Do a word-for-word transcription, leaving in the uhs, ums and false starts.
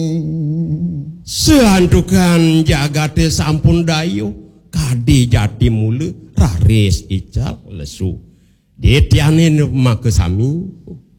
sehandukan jagate sampun dayo kadi jati mule raris ical lesu detiane make sami